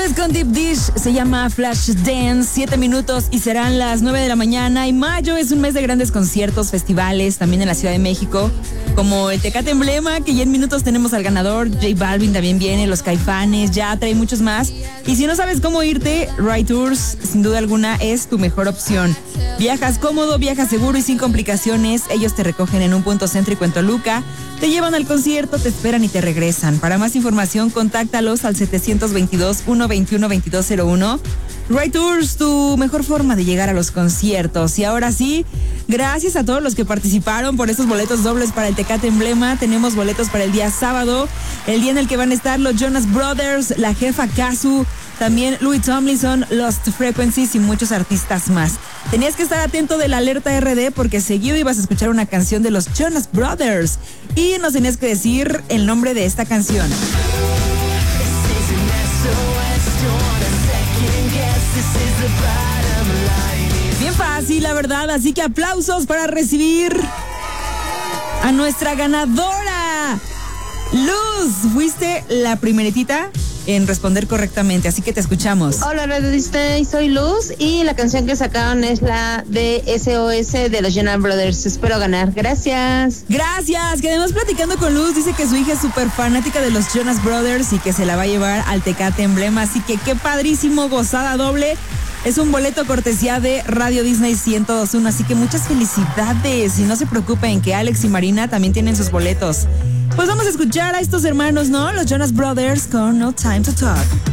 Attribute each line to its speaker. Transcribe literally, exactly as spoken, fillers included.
Speaker 1: Sigues con Deep Dish, se llama Flash Dance, siete minutos y serán las nueve de la mañana. Y mayo es un mes de grandes conciertos, festivales, también en la Ciudad de México, como el Tecate Emblema, que ya en minutos tenemos al ganador. J Balvin también viene, los Caifanes, Yatra y muchos más. Y si no sabes cómo irte, Ride Tours, sin duda alguna, es tu mejor opción. Viajas cómodo, viajas seguro y sin complicaciones. Ellos te recogen en un punto céntrico en Toluca, te llevan al concierto, te esperan y te regresan. Para más información, contáctalos al setecientos veintidós, ciento veintiuno, veintidós cero uno. Ride Tours, tu mejor forma de llegar a los conciertos. Y ahora sí, gracias a todos los que participaron por estos boletos dobles para el Tecate Emblema. Tenemos boletos para el día sábado, el día en el que van a estar los Jonas Brothers, la jefa Kazu, también Louis Tomlinson, Lost Frequencies y muchos artistas más. Tenías que estar atento de la alerta R D porque seguido ibas a escuchar una canción de los Jonas Brothers y nos tenías que decir el nombre de esta canción. Bien fácil, la verdad, así que aplausos para recibir a nuestra ganadora. Luz, fuiste la primeritita en responder correctamente, así que te escuchamos.
Speaker 2: Hola, Radio Disney, soy Luz y la canción que sacaron es la de S O S de los Jonas Brothers. Espero ganar, gracias.
Speaker 1: Gracias, que además platicando con Luz dice que su hija es súper fanática de los Jonas Brothers y que se la va a llevar al Tecate Emblema, así que qué padrísimo, gozada doble. Es un boleto cortesía de Radio Disney ciento dos punto uno, así que muchas felicidades. Y no se preocupen que Alex y Marina también tienen sus boletos. Pues vamos a escuchar a estos hermanos, ¿no? Los Jonas Brothers con No Time to Talk.